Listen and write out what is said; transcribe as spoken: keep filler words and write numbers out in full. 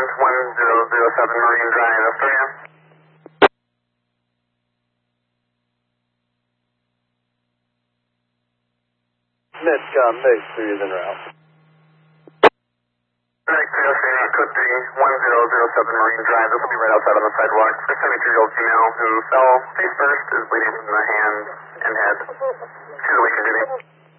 one zero zero seven Marine Drive, Astoria. Netcom, base three is en route. Next three oh three, code three, one zero zero seven Marine Drive. This will be right outside on the sidewalk. A seventy-three-year-old female who fell face first is bleeding from the hand and head. She's awake and breathing.